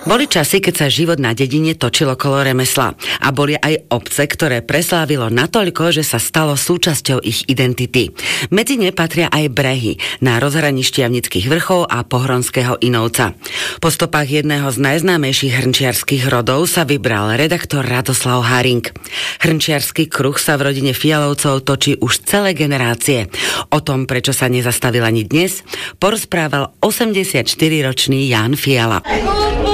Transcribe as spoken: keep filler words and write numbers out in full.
Boli časy, keď sa život na dedine točil okolo remesla. A boli aj obce, ktoré preslávilo natoľko, že sa stalo súčasťou ich identity. Medzi ne patria aj brehy na rozhraní Štiavnických vrchov a Pohronského Inovca. Po stopách jedného z najznámejších hrnčiarskych rodov sa vybral redaktor Radoslav Haring. Hrnčiarsky kruh sa v rodine Fialovcov točí už celé generácie. O tom, prečo sa nezastavil ani dnes, porozprával osemdesiatštyriročný Ján Fiala.